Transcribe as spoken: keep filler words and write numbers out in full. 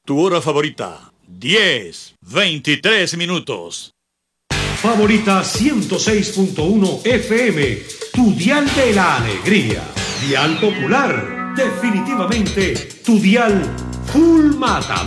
Tu hora favorita, diez, veintitrés minutos. Favorita ciento seis punto uno F M, tu dial de la alegría. Dial popular, definitivamente tu dial full mata.